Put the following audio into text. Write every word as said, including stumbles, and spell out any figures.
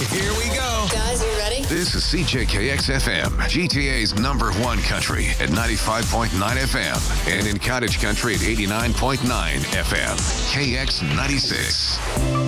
Here we go. Guys, you ready? This is C J K X F M, G T A's number one country at ninety-five point nine F M, and in Cottage Country at eighty-nine point nine F M. K X ninety-six.